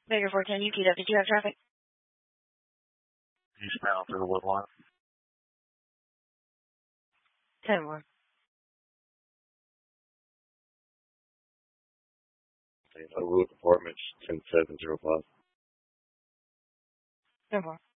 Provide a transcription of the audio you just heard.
Baker 410 UPW, did you have traffic? Eastbound to the Woodlawn. 10 more. Wood Apartments 10705. 10 more.